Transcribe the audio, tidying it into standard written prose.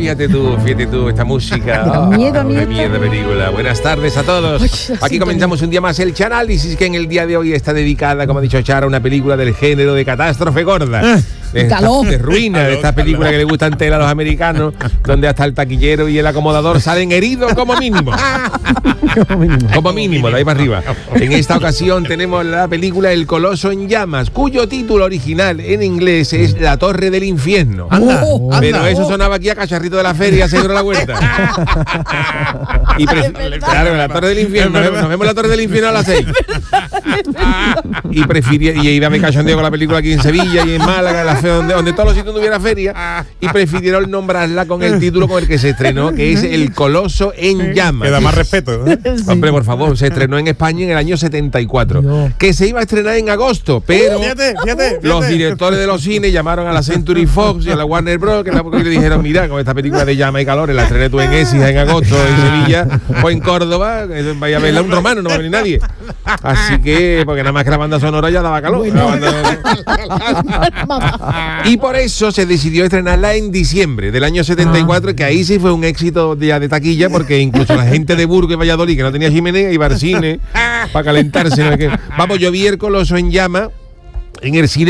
fíjate tú, esta música. Miedo, de miedo película. Buenas tardes a todos. Aquí comenzamos un día más el Chanálisis, que en el día de hoy está dedicada, como ha dicho Chara, a una película del género de catástrofe gorda. De ruina, de estas películas que le gustan tela a los americanos, donde hasta el taquillero y el acomodador salen heridos como mínimo. Como mínimo, de ahí para arriba. En esta ocasión tenemos la película El Coloso en Llamas, cuyo título original en inglés es La Torre del Infierno. Pero eso sonaba aquí a cacharrito de la feria, se dio la vuelta. Y claro, La Torre del Infierno. Nos vemos La Torre del Infierno a las 6. Y iba a me cachondeo con la película aquí en Sevilla y en Málaga, donde todos los sitios tuviera feria, y prefirieron nombrarla con el título con el que se estrenó, que es El Coloso en Llamas. Que da más respeto, ¿eh? Sí. Hombre, por favor, se estrenó en España en el año 74. No. Que se iba a estrenar en agosto, pero fíjate. Los directores de los cines llamaron a la Century Fox y a la Warner Bros. Que le dijeron, mira, con esta película de Llama y Calores la estrené tú en Écija en agosto en Sevilla o en Córdoba, vaya a verla un romano, no va a venir nadie. Así que, porque nada más que la banda sonora ya daba calor. Y por eso se decidió estrenarla en diciembre del año 74, que ahí sí fue un éxito ya de taquilla, porque incluso la gente de Burgos y Valladolid, que no tenía chimenea, iba al cine para calentarse. Vamos, yo vi El Coloso en Llama en el cine